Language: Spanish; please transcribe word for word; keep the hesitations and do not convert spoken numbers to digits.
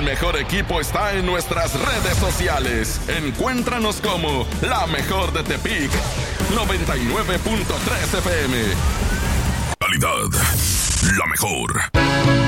mejor equipo está en nuestras redes sociales. Encuéntranos como La Mejor de Tepic noventa y nueve punto tres F M. Calidad, la mejor.